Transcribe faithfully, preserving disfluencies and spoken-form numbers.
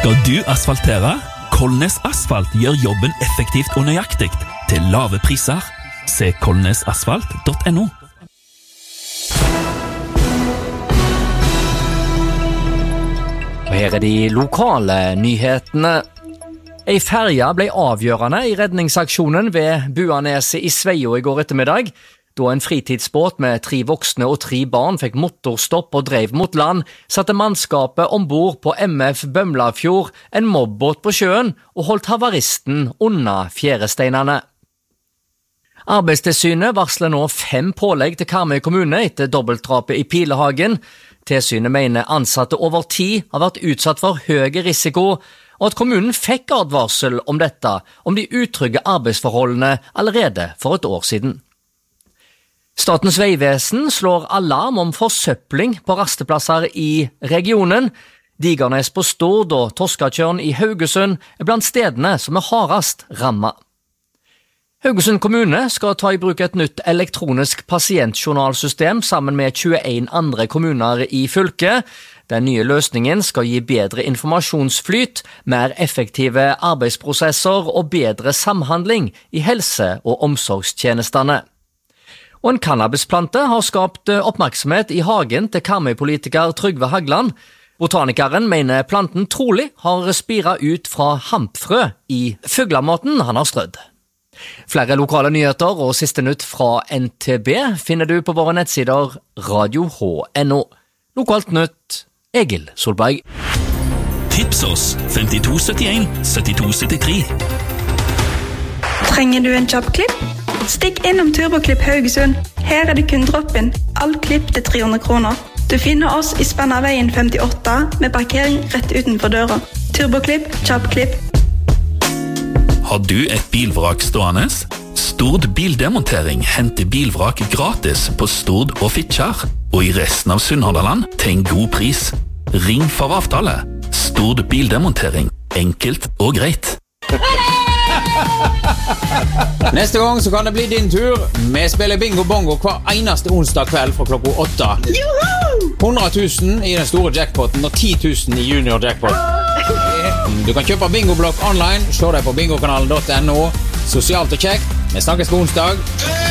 Skal du asfaltere? Kolnes Asfalt gjør jobben effektivt og nøyaktig til lave priser. Se kolnesasfalt punktum no. Og her er de lokale nyhetene. Ei ferja ble avgjørende i redningsaksjonen ved Buaneset i Sveio i går ettermiddag, da en fritidsbåt med tre voksne og tre barn fikk motorstopp og drev mot land, satte mannskapet ombord på M F Bømlafjord en mobbåt på sjøen og holdt havaristen unna fjæresteinene. Arbeidstilsynet varsler nå fem pålegg til Karmøy kommune etter dobbeltdrapet i Pilehagen. Tilsynet mener ansatte over tid har vært utsatt for høy risiko, og at kommunen fikk advarsel om dette, om de utrygge arbeidsforholdene allerede for et år siden. Statens vegvesen slår alarm om forsøpling på rasteplasser i regionen. Digernes på Stord og Toskatjørn i Haugesund er blant stedene som er hardest rammet. Haugesund kommune skal ta i bruk et nytt elektronisk pasientjournalsystem sammen med tjueen andre kommuner i fylket. Den nye løsningen skal gi bedre informasjonsflyt, mer effektive arbeidsprosesser og bedre samhandling i helse- og omsorgstjenestene. Og en cannabisplante har skapt oppmerksomhet i hagen til Karmøy-politiker Trygve Hagland. Botanikeren mener planten trolig har spiret ut fra hampfrø i fuglematen han har strødd. Flere lokale nyheter og siste nytt fra N T B finner du på våre nettsider radio h punktum no. Lokalt nytt, Egil Solberg. Tips oss femtito syttien syttito syttitre. Trenger du en kjappklipp? Stikk innom Turboklipp Haugesund. Her er det kun drop-in. All klipp til tre hundre kroner. Du finner oss i Spennaveien femtiåtte med parkering rett utenfor døra. Turboklipp, kjappklipp. Har du et bilvrak stående? Stord Bildemontering henter bilvrak gratis på Stord og Fitjar, og i resten av Sunnhordland til en god pris. Ring for avtale. Stord Bildemontering. Enkelt og greit. Neste gang så kan det bli din tur. Vi spiller bingo bongo hver eneste onsdag kveld fra klokka åtte. hundre tusen i den store jackpoten og ti tusen i junior jackpot. Du kan kjøpe bingoblokk online. Se deg på bingokanalen punktum no. Sosialt og kjekt. Vi snakkes på onsdag.